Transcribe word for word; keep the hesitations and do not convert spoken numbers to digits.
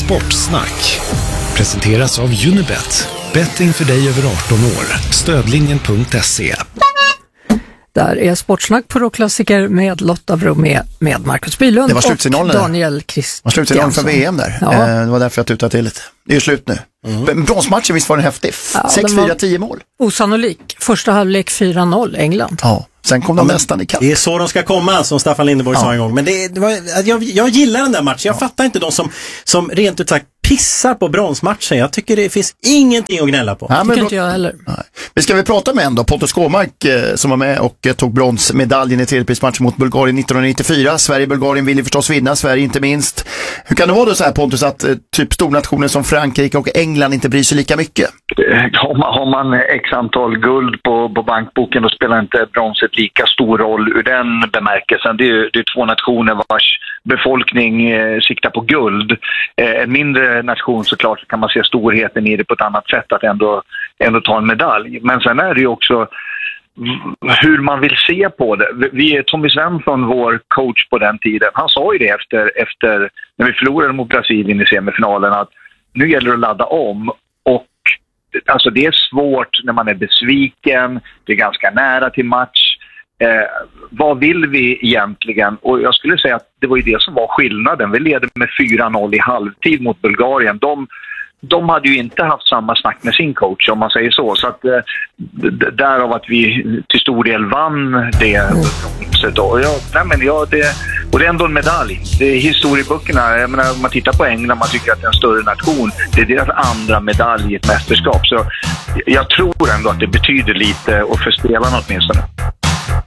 Sportsnack presenteras av Unibet. Betting för dig över arton år. Stödlinjen punkt se. Där är Sportsnack på Rockklassiker med Lotta Bromé med Marcus Bylund det var slutsignalen och Daniel Kristiansson. Det var slutsignalen för V M där. Ja. Eh, det var därför jag tutade till lite. Det är ju slut nu. Mm. Bronsmatchen, visst var den häftig? Ja, sex fyra tio mål. Osannolik. Första halvlek fyra noll England. Ja, sen kom de ja, nästan i kapp. Det är så de ska komma, som Staffan Lindeborg ja. sa en gång. Men det, det var, jag, jag gillar den där matchen. Jag ja. fattar inte de som, som rent ut sagt pissar på bronsmatchen. Jag tycker det finns ingenting att gnälla på. Ja, men tycker inte jag heller. Nej. Vi ska vi prata med ändå Pontus Kåmark eh, som var med och eh, tog bronsmedaljen i tredjeprismatchen mot Bulgarien nittonhundranittiofyra. Sverige-Bulgarien vill ju förstås vinna, Sverige inte minst. Hur kan det vara då så här, Pontus, att eh, typ stornationer som Frankrike och England inte bryr sig lika mycket? Har man, har man x antal guld på, på bankboken, då spelar inte bronset lika stor roll ur den bemärkelsen. Det är, det är två nationer vars befolkning eh, siktar på guld. Eh, en mindre nation såklart så kan man se storheten i det på ett annat sätt, att ändå, ändå ta en medalj. Men sen är det ju också hur man vill se på det. Vi, Tommy Svensson, vår coach på den tiden, han sa ju det efter, efter när vi förlorade mot Brasilien i semifinalen, att nu gäller det att ladda om. Och alltså det är svårt när man är besviken, det är ganska nära till match. Eh, vad vill vi egentligen? Och jag skulle säga att det var ju det som var skillnaden. Vi ledde med fyra noll i halvtid mot Bulgarien. De, de hade ju inte haft samma snack med sin coach, om man säger så. Så att, eh, d- därav att vi till stor del vann det. Och, ja, nej men, ja, det, och det är ändå en medalj. Det är historieböckerna. Jag menar, om man tittar på England, man tycker att det är en större nation. Det är deras andra medalj i ett mästerskap. Så jag tror ändå att det betyder lite, och för spelarna åtminstone.